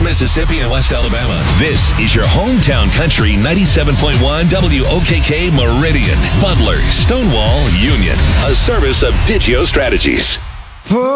Mississippi and West Alabama. This is your hometown country 97.1 WOKK Meridian, Butler, Stonewall, Union. A service of Digio Strategies.